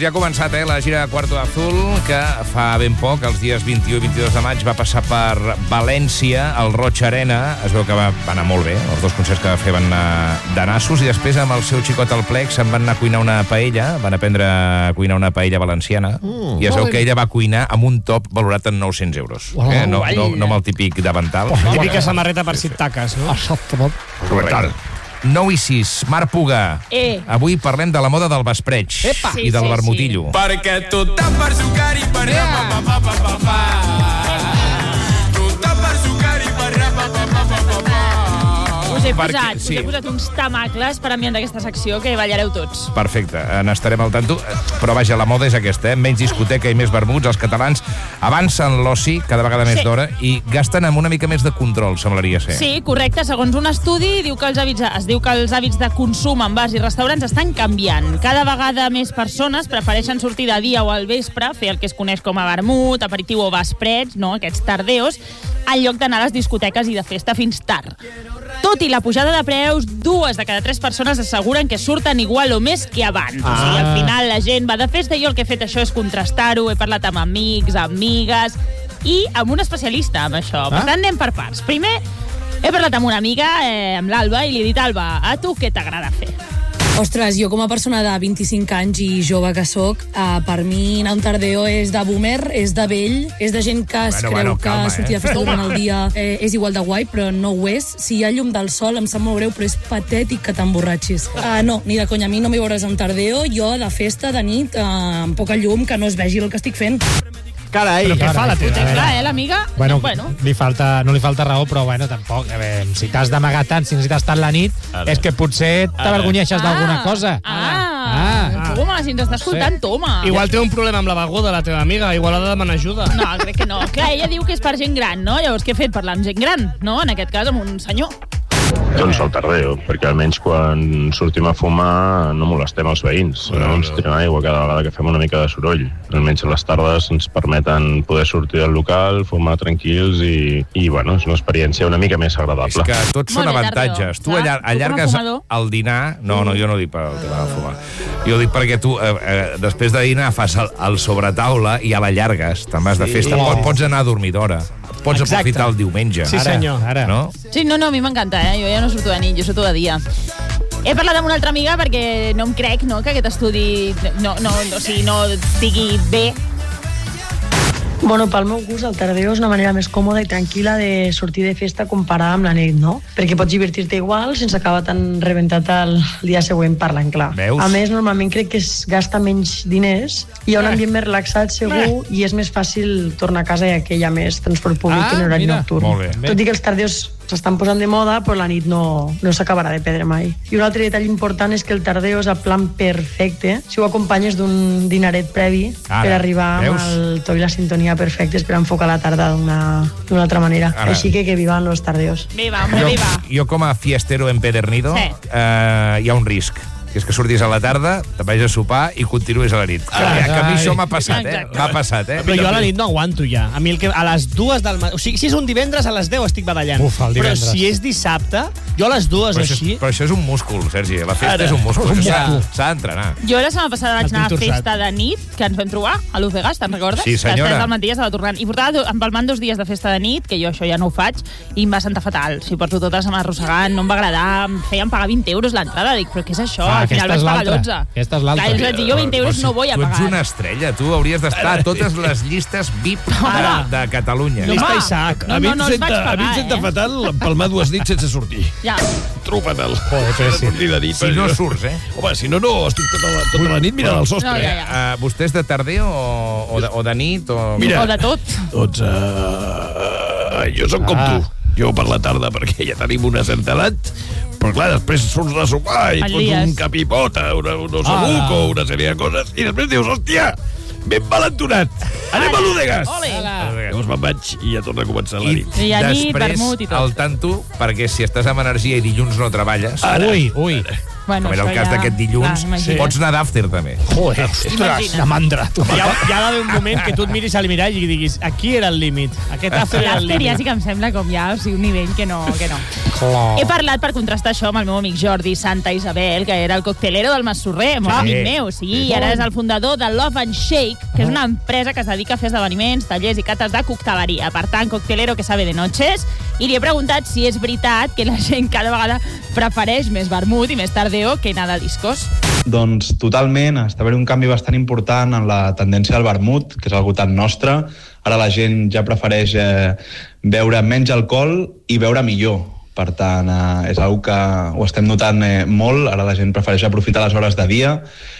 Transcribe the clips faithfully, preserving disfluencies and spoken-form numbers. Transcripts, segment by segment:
ja ha començat, eh, la gira Cuarto Azul, que fa ben poc, els dies vint-i-u i vint-i-dos de maig, va passar per València, al Roig Arena. Es veu que va, va anar molt bé, els dos concerts que va fer van anar de nassos, i després amb el seu xicot al plec se'n van anar a cuinar una paella, van aprendre a cuinar una paella valenciana, mm, i es veu que ella va cuinar amb un top valorat en nou-cents euros. Oh, eh? no, no, no amb el típic davantal. Oh, típica samarreta per si et taques, no? Correcte. nou i sis, Marc Puga. Eh. Avui parlem de la moda del vespreig Epa. i del Sí, sí, vermutillo. sí. Perquè tu t'has per sucar i per rapa, pa, pa, pa, pa, pa. Tu t'has per sucar i per rapa, pa, pa, pa, pa, pa. Us he, Perquè- posat, sí. us he posat uns tamacles per ambientar aquesta secció que ballareu tots. Perfecte, n'estarem al tanto. Però vaja, la moda és aquesta, eh? Menys discoteca i més vermuts. Els catalans avancen l'oci cada vegada més Sí. d'hora i gasten amb una mica més de control, semblaria ser. Sí, correcte. Segons un estudi, diu que els hàbits, es diu que els hàbits de consum en bars i restaurants estan canviant. Cada vegada més persones prefereixen sortir de dia o al vespre, fer el que es coneix com a vermut, aperitiu o vespreig, no? Aquests tardeos, en lloc d'anar a les discoteques i de festa fins tard. Tot i la pujada de preus, dues de cada tres persones asseguren que surten igual o més que abans. Ah. O sigui, al final la gent va de festa i jo el que he fet això és contrastar-ho. He parlat amb amics, amigues i amb un especialista amb això. Per Ah. tant, anem per parts. Primer, he parlat amb una amiga, eh, amb l'Alba, i li he dit, Alba, a tu què t'agrada fer? Ostres, jo com a persona de vint-i-cinc anys i jove que sóc, eh, per mi anar a un tardeo és de boomer, és de vell, és de gent que es Bueno, creu bueno, calma, que sortir eh? de festa durant el dia eh, és igual de guai, però no ho és. Si hi ha llum del sol, em sap molt greu, però és patètic que t'emborratxis. Uh, no, ni de conya, a mi no m'hi veuràs a un tardeo, jo de festa, de nit, uh, amb poca llum, que no es vegi el que estic fent. Carai, però què fa la Ho té teva? clar, eh, l'amiga? Bueno, bueno. Li falta, no li falta raó, però bueno, tampoc. A veure, si t'has d'amagar tant, si necessites tant la nit, Ara. és que potser t'avergonyeixes d'alguna cosa. Ah, Ah. toma, si ens està escoltant, toma. Igual té un problema amb la beguda, la teva amiga. Igual ha de demanar ajuda. No, crec que no. Clar, ella diu que és per gent gran, no? Llavors, què he fet? Parlar amb gent gran, no? En aquest cas, amb un senyor. Doncs el tardeo, perquè almenys quan sortim a fumar no molestem els veïns, no ens tiren aigua cada vegada que fem una mica de soroll. Almenys a les tardes ens permeten poder sortir del local, fumar tranquils i, i bueno, és una experiència una mica més És agradable. que tots són Molt bé, avantatges. tardeo, Tu clar. allar Tu com a allargues fumador. el dinar... No, no, jo no ho dic per el tema de fumar. Jo ho dic perquè tu, eh, eh, després de dinar, fas el, el sobretaula i ja l'allargues. Te'n vas de festa. Pots, pots anar a dormir d'hora. Pots Exacte. aprofitar el diumenge. Sí, senyor. Ara. No? Sí, no, no, a mi m'encanta, eh? Jo ja no surto de nit, jo surto de dia. He parlat amb una altra amiga perquè no em crec, no?, que aquest estudi no, no, no, o sigui, no estigui bé. Bueno, pel meu gust, el tardeo és una manera més còmoda i tranquil·la de sortir de festa comparada amb la nit, no? Perquè pots divertir-te igual sense acabar tan rebentat el dia següent, parlant clar. Veus? A més, normalment crec que es gasta menys diners, hi ha un ambient més relaxat, segur, i és més fàcil tornar a casa, ja que hi ha més transport públic Ah, en horari mira. nocturn. Molt bé. Tot i que els tardeos s'estan posant de moda, però la nit no, no s'acabarà de perdre mai. I un altre detall important és que el tardeo és el plan perfecte si ho acompanyes d'un dinaret previ Ara, per arribar veus? amb el to i la sintonia perfectes per enfocar la tarda d'una d'una altra manera. Ara. Així que que vivan los tardeos. Viva, hombre, Jo, viva. jo com a fiestero empedernido, Sí. eh, hi ha un risc, que és que surtis a la tarda, te'n vagis a sopar i continuïs a la nit. Que, que a mi això m'ha passat, eh? Exacte. M'ha passat, eh? Però jo a la nit no aguanto ja. A mi el que a les dues del matí... O sigui, si és un divendres, a les deu estic badallant. Uf, el Però divendres. si és dissabte, jo a les dues Però això, així... és, però això és un múscul, Sergi. La festa Ara. és un múscul. Un S'ha múscul. s'ha d'entrenar. Jo la setmana passada vaig El anar a tinc torçat. festa de nit, que ens vam trobar a l'U C Gas, te'n recordes? Sí, senyora. A les tres del matí ja estava tornant. I portava do- empalmant dos dies de festa de nit, que jo això ja no ho faig, i em va sentar fatal. Si porto tota la setmana arrossegant, no em va agradar, em feien pagar vint euros l'entrada. Dic, però què és això? Ah, Al final aquesta vaig és pagar l'altra. dotze. Aquesta és l'altra. Clar, jo vaig dir, jo vint euros no vull a Tu ets pagar. una estrella, tu hauries d'estar a totes les llistes V I P de, de Catalunya. No, Llista home. Isaac. No, no, no els vaig pagar, a mi em senta eh? fatal empalmar dues nits sense sortir. Ja. Truca't el... Joder, però sí. sortir de nit. Si no surts, eh? Home, si no, no, estic tota la, tota la nit mirant el sostre. No, ja, ja. Uh, vostè és de tardeo o, o, de, o de nit? O... Mira. O de tot. Doncs uh, jo sóc com Ah. tu. Jo per la tarda, perquè ja tenim una certa edat, però clar, després surts de sopar i El fots lies. un capipota, una, un ossobuco, Ah. una sèrie de coses, i després dius, hòstia, ben valentonat, anem a l'Udegas. Ole. Llavors me'n vaig i ja torna a començar la I nit. I a nit, després vermut i tot. el tanto, perquè si estàs amb energia i dilluns no treballes, Ui, ui. Bueno, com era el això cas ja- d'aquest dilluns, Clar, imagina't. pots anar d'after, també. Joder, ostres, Imagina't. la mandra. Tu. Hi ha, hi ha d'haver un moment que tu et miris al mirall i diguis aquí era el límit, aquest after era el L'after ja límit. sí que em sembla com ja o sigui, un nivell que no, que no. Clar. He parlat per contrastar això amb el meu amic Jordi Santa Isabel, que era el coctelero del Massorrer, molt Ah, amic sí. meu, sí, i ara és el fundador de Love and Shake, que és una empresa que es dedica a fer esdeveniments, tallers i cates de cocteleria. Per tant, coctelero que sabe de noches, i li he preguntat si és veritat que la gent cada vegada prefereix més vermut i més tardeo que anar de discos. Doncs totalment, està havent un canvi bastant important en la tendència del vermut, que és algo tan nostre. Ara la gent ja prefereix eh, beure menys alcohol i beure millor. Per tant, eh, és una que ho estem notant eh, molt. Ara la gent prefereix aprofitar les hores de dia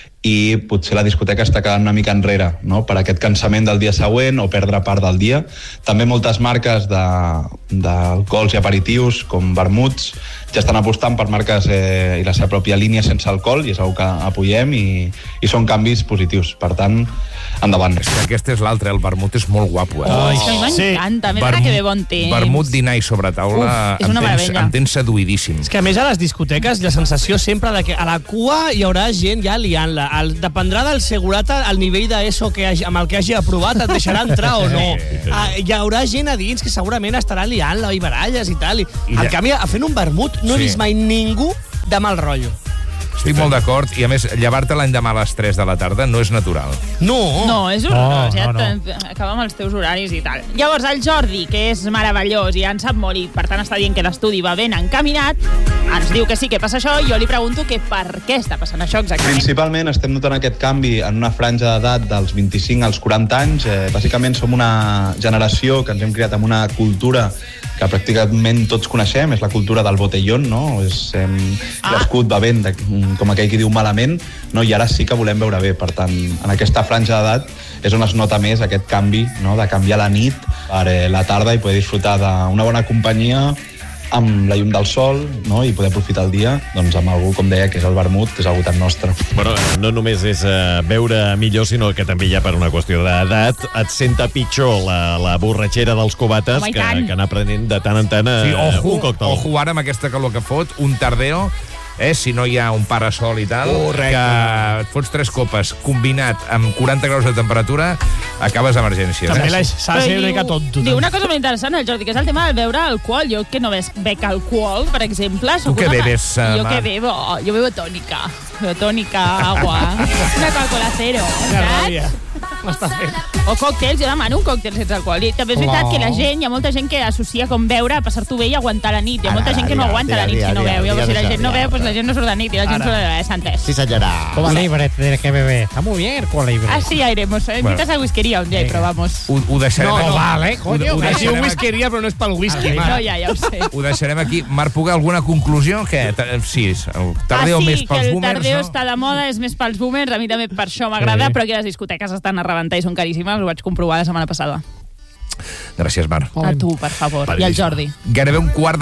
i potser la discoteca està quedant una mica enrere, no?, per aquest cansament del dia següent o perdre part del dia. També moltes marques de- d'alcohols i aperitius, com vermuts, ja estan apostant per marques eh, i la seva pròpia línia sense alcohol, i és una que apoyem, i, i són canvis positius. Per tant, endavant. És que aquest és l'altre, el vermut és molt guapo, eh? Oh, és que a mi m'encanta, més ara que ve bon temps. Vermut, dinar i sobre taula, Uf, és em una tens, meravella. em tens seduïdíssim. És que a més a les discoteques la sensació sempre de que a la cua hi haurà gent ja liant-la. El, dependrà del segurata, el nivell d'ESO que hagi, amb el que hagi aprovat, et deixarà entrar o no. Ah, hi haurà gent a dins que segurament estarà liant-la i baralles i tal. I, I en ja- canvi, fent un vermut no he Sí. vist mai ningú de mal rotllo. Estic molt d'acord, i a més, llevar-te l'endemà a les tres de la tarda no és natural. No. No, és horrorós, No, ja no, no, acaba amb els teus horaris i tal. Llavors, el Jordi, que és meravellós i en sap molt i per tant està dient que l'estudi va ben encaminat, ens diu que sí que passa això i jo li pregunto que per què està passant això exactament. Principalment estem notant aquest canvi en una franja d'edat dels vint-i-cinc als quaranta anys. Eh, bàsicament som una generació que ens hem criat amb una cultura que pràcticament tots coneixem, és la cultura del botellón, no? És, hem crescut bevent, de, com aquell qui diu malament, no? I ara sí que volem beure bé. Per tant, en aquesta franja d'edat és on es nota més aquest canvi, no?, de canviar la nit per eh, la tarda i poder disfrutar d'una bona companyia amb la llum del sol, no?, i poder aprofitar el dia doncs, amb algú, com deia, que és el vermut, que és algú tan nostre. Bueno, no només és uh, veure millor, sinó que també ja per una qüestió d'edat et senta pitjor la, la borratxera dels cubates Home, i que, tant. que anar prenent de tant en tant uh, Sí, ojo, un còctel. ojo ara amb aquesta calor que fot, un tardeo, eh, si no hi ha un parasol i tal, Correcte. que et fots tres copes combinat amb quaranta graus de temperatura, acabes d'emergència. També Eh? la- s'ha de ser una mica tonto. Diu una cosa molt interessant, el Jordi, que és el tema del beure alcohol. Jo que no ves, bec alcohol, per exemple... Tu què una- bebes, eh, Jo Mar? que bebo, jo bebo tònica. Bebo tònica, agua, una Coca-Cola cero, Que saps? ràbia. M'està fent. O còctels, jo demano un còctel sense alcohol. I també és veritat que la gent, hi ha molta gent que associa com beure a passar-t'ho bé i aguantar la nit. Hi ha molta gent que no aguanta la nit si no beu. Llavors, si la gent no beu, pues la gent no surt de nit i la gent surt de bebè, s'ha entès. Sí, senyora. Cuba libre tiene que beber. Está muy bien el Cuba libre. Así ya iremos. Eh? Bueno. Invitas a whiskería un día y probamos. Ho, ho deixarem No, aquí. no vale, Ho, coño. ho, Es diu deixarem aquí. whiskeria, però no és pel whisky. No, Mar. ja, ja ho sé. Ho deixarem aquí. Marc Puga, alguna conclusió? Què? Ta- Sí, el tardeo ah, sí, més que pels el boomers, tardeo no? està de moda, és més pels boomers, a mi també per això m'agrada, Sí. però que les discoteques estan a rebentar i són caríssimes, ho vaig comprovar la setmana passada. Gràcies, Marc. A tu, per favor, i al Jordi. Gairebé un quart de